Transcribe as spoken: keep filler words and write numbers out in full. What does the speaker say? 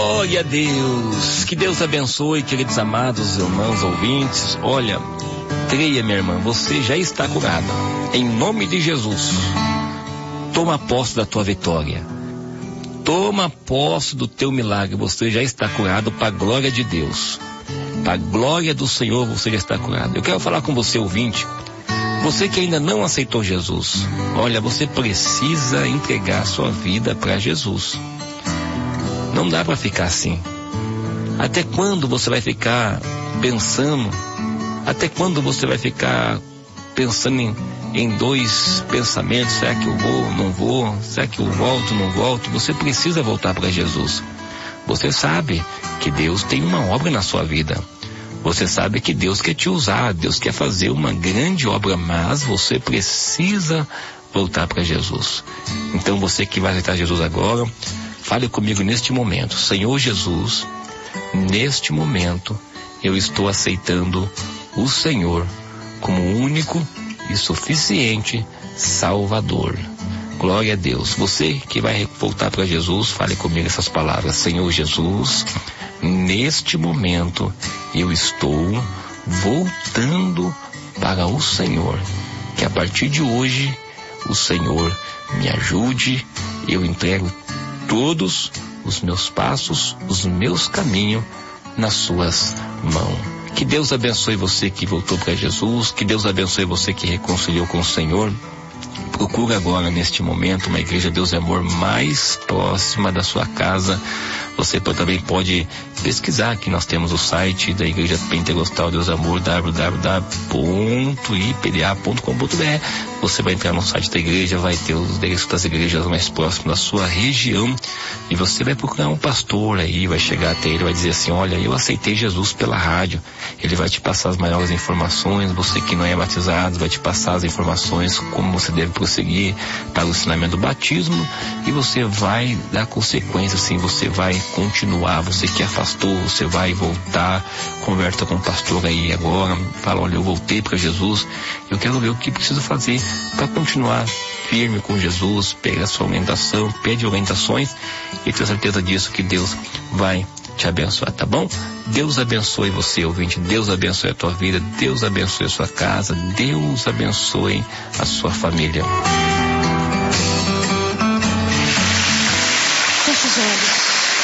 Glória a Deus, que Deus abençoe, queridos amados irmãos ouvintes. Olha, creia, minha irmã, você já está curada, em nome de Jesus. Toma posse da tua vitória, toma posse do teu milagre, você já está curado para a glória de Deus, para a glória do Senhor, você já está curado. Eu quero falar com você, ouvinte, você que ainda não aceitou Jesus. Olha, você precisa entregar sua vida para Jesus. Não dá para ficar assim. Até quando você vai ficar pensando? Até quando você vai ficar pensando em, em dois pensamentos? Será que eu vou, não vou? Será que eu volto, não volto? Você precisa voltar para Jesus. Você sabe que Deus tem uma obra na sua vida. Você sabe que Deus quer te usar, Deus quer fazer uma grande obra, mas você precisa voltar para Jesus. Então você que vai aceitar Jesus agora, fale comigo neste momento. Senhor Jesus, neste momento eu estou aceitando o Senhor como único e suficiente Salvador. Glória a Deus. Você que vai voltar para Jesus, fale comigo essas palavras. Senhor Jesus, neste momento eu estou voltando para o Senhor. Que a partir de hoje o Senhor me ajude. Eu entrego todos os meus passos, os meus caminhos nas suas mãos. Que Deus abençoe você que voltou para Jesus, que Deus abençoe você que reconciliou com o Senhor. Procura agora, neste momento, uma igreja Deus é Amor mais próxima da sua casa. Você também pode pesquisar, que nós temos o site da Igreja Pentecostal Deus Amor, w w w ponto i p d a ponto com ponto b r. Você vai entrar no site da igreja, vai ter os endereços das igrejas mais próximas da sua região, e você vai procurar um pastor aí, vai chegar até ele, vai dizer assim: olha, eu aceitei Jesus pela rádio. Ele vai te passar as maiores informações. Você que não é batizado vai te passar as informações, como você deve prosseguir para o ensinamento do batismo, e você vai dar consequência, assim, você vai continuar. Você que afastou, você vai voltar, conversa com o pastor aí agora, fala: olha, eu voltei para Jesus, eu quero ver o que preciso fazer para continuar firme com Jesus. Pega a sua orientação, pede orientações, e tenha certeza disso, que Deus vai te abençoar, tá bom? Deus abençoe você, ouvinte. Deus abençoe a tua vida, Deus abençoe a sua casa, Deus abençoe a sua família.